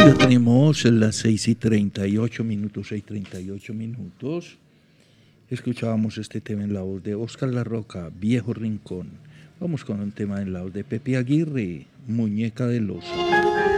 Ya tenemos las 6:38 minutos, 6:38 minutos. Escuchábamos este tema en la voz de Oscar La Roca, Viejo Rincón. Vamos con un tema en la voz de Pepe Aguirre, Muñeca de Loza.